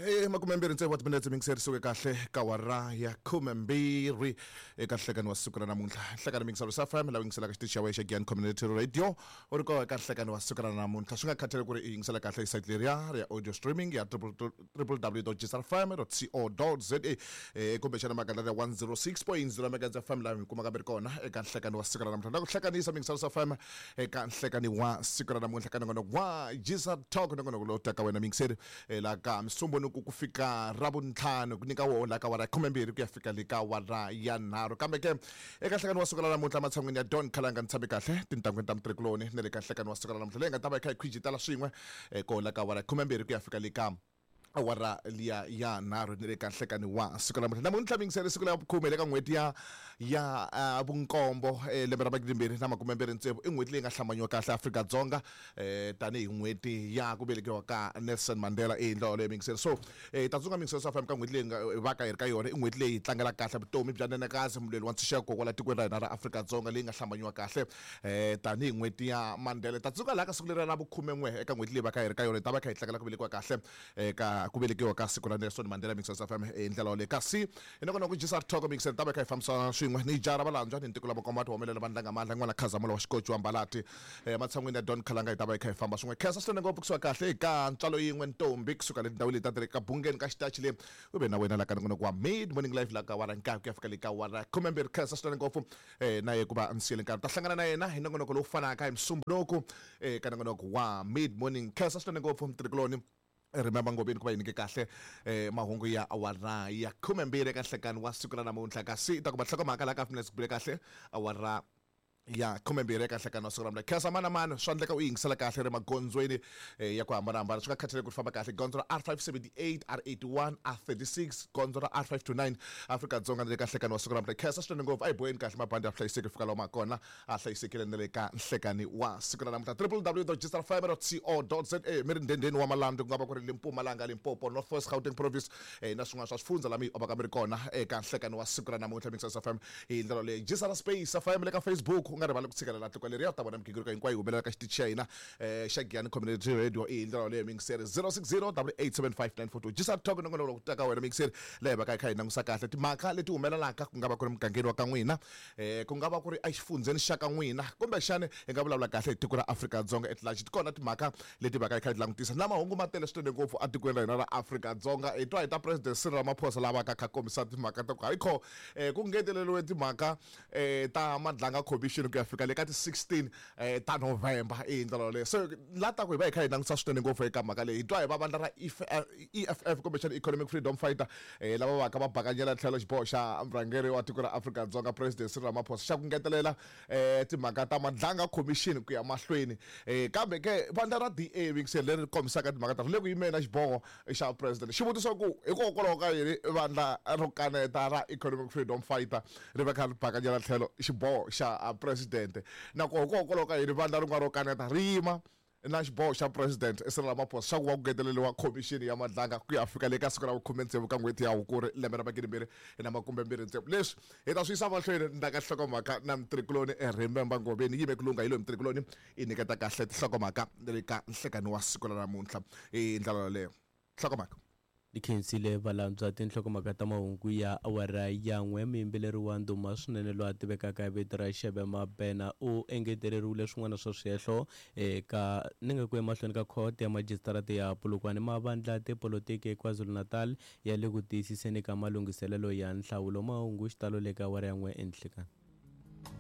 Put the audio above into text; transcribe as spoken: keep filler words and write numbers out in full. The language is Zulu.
Hey makumembiri ntse what minutes mingserisuke kahle kawara ya kumembiri ekahlekani wasukana namunhla hlekani mingisalo safam la wingisela ka station ya Gyan Community Radio uriko kahlekani wasukana namunhla singakhathele kuri ingisela kahle site area ya audio streaming ya w w w dot gisarfm dot co dot za kumbe xana magana ya one oh six point zero megahertz F M la kuma ka beri kona eka hlekani wasukana namunhla nakuhlekanisa mingisalo safam eka hlekani wasukana namunhla kana ngono wa Gisar talk ngono kulota ka wena mingiseri la ka msumbo kufika rabuntlhanu kunika wo la ka wara khumembiri kuyafika le ka wara ya nharhu kambe ke eka hlekani wasukela namunhla matshan'wini ya Don Khalanga ntshame kahle tintangweni ta mtrikuloni ne le ka hlekani wasukela namunhla le nga ta va kha khwijitala swin'we ko la ka wara khumembiri kuyafika le ka awara liya ya nharhu ni le ka hlekani wa siku namunhla namunhla mingisele siku la khume le ka n'hweti ya ya vunkombo lembe ra magimbirhi na makumembirhi ntsevu i n'hweti leyi nga hlambanyiwa kahle Afrika-Dzonga tanihi n'hweti ya ku velekiwa ka Nelson Mandela endlawa leyi mingisele so ta tsunga mingisele swa famba ka n'hweti leyi nga va ka hi ri ka yona i n'hweti leyi tlangela kahle vutomi bya nenekazi mulweli wa ntshunxeko kwala tikweni ra hina ra Afrika-Dzonga leyi nga hlambanyiwa kahle tanihi n'hweti ya Mandela ta tsunga la ka siku leri na vukhume n'we eka n'hweti leyi va ka hi ri ka yona ta va kha hi tlangela ku velekiwa kahle eka ku velekiwa ka siku ra Nelson Mandela mingisele F M endlela le kasi inokona ku Gisar talk mingisele ta va kha hi fambisa swin'we ni jara valandzwa ni ntiko lava komba tihumelela vandla nga mandla n'wana Khazamula wa xikoci wa Mbalati ematshan'wini ya Don Khalanga hi ta va kha hi famba swin'we khesa swinene ngopfu kusuka kahle eka ntswalo yin'we ntombi kusuka le ndhawu leyi ta tireka bungeni ka xitachi le u ve na wena la ka ngono ku wa mid morning live la ka wara nkaye ku ya fika le ka wara khumembiri khesa swinene ngopfu na ye ku va nsiyele nkarhi ta hlangana na yena hi nongonoko lowu fanaka hi msumbunuku ka nongonoko wa mid morning khesa swinene ngopfu mtrikuloni remember ngobeni kuba yinike kahle eh mahungu ya awara ya khumembiri ka hlekani wa siku ra namunhla kasi ta ku ba hlokomhaka la ka finesse ku bule kahle awara ya khumembiri ka hlekani wa siku ra namunhla khesa mana mano swa endleka u yingisela kahle ri magondzweni ya ku hambanahambana swi nga khathaleki ku famba kahle gondzo ra R five seventy-eight R eighty-one R thirty-six gondzo ra R five twenty-nine Afrika-Dzonga le ka hlekani wa siku ra namunhla khesa swinene ngopfu a hi boheni kahle mabandi ya hlayiseki fika lomu makona a hlayisekile na le ka hlekani wa siku ra namunhla w w w dot gisarfm dot co dot za mi ri ndendeni wa malandi ku nga va ku ri Mpumalanga Limpopo North West Gauteng Province na swin'wana swa swifundza lami o va ka mi ri kona eka hlekani wa siku ra namunhla mingisele F M hi ndlela leyi Gisar Space F M le ka Facebook u nga rivali ku tshikelela tiko leri ya ta vona migingiriko hinkwayo humelela ka xitichi xa hina xa Gyan Community Radio hi ndlela leyi mingisele zero six zero eight eight seven five nine four two Gisar talk nongonoko ku taka wena mingisele leyi va ka kha hi langusa kahle timhaka leti humelelaka ku nga va ku ri mugangeni wa ka n'wina ku nga va ku ri exifundzeni xa ka n'wina kumbe xana hi nga vulavula kahle hi tiko ra Afrika-Dzonga at large tikona timhaka leti va ka kha hi langutisa na mahungu ma tele swinene ngopfu a tikweni ra hina ra Afrika-Dzonga hi twa hi ta President Cyril Ramaphosa lava ka kha kombisa timhaka ta ku hayikho ku ngeteleliwe timhaka ta madlanga commission ku ya fika le ka ti sixteen ta November hi ndlela leyo so la ta ku hi va hi kha hi langutisa swinene ngopfu eka mhaka leyi hi twa hi va vandla ra E F F kumbe xana Economic Freedom Fighter lava va ka va bakanyela tlhelo xiboho xa murhangeri wa tiko ra Afrika-Dzonga President Cyril Ramaphosa xa ku ngetelela timhaka ta madlanga commission ku ya mahlweni kambe ke vandla ra D A vingisele leri kombisaka timhaka ta le ku yimela xiboho xa president xivutiso ku hikokwalaho ka yini vandla ro kaneta ra Economic Freedom Fighter ri va kha ri bakanyela tlhelo xiboho xa president na ku hikokwalaho ka yini vandla rin'wana ro kaneta ri yima na xiboho xa president Cyril Ramaphosa xa ku va ku ngeteleliwa commission ya madlanga ku ya fika le ka siku ra vukhume ntsevu ka n'hweti ya Hukuri lembe ra magimbirhi na makumbembirhi ntsevu leswi hi ta swi yisa mahlweni ni ta ka hlokomhaka na mtrikuloni remember ngobeni yime kulunga hi loyi mtrikuloni i nyiketa kahle tinhlokomhaka le ka nhlekani wa siku ra namunhla hi ndlela leyo hlokomhaka dikhensile valandzwa tinhlokomhaka ta mahungu ya awara ya n'we muyimbeleri wa ndhuma swinene loyi a tivekaka hi vito ra Shebe Mabena u engeteleriwile swin'wana swa swihehlo eka ni nga ku emahlweni ka court ya magistrate ya Polokwane mavandla tipolotiki eKwaZulu-Natal ya le ku tiyisiseni ka malunghiselelo ya nhlawulo mahungu xitalo le ka awara ya n'we enhlekani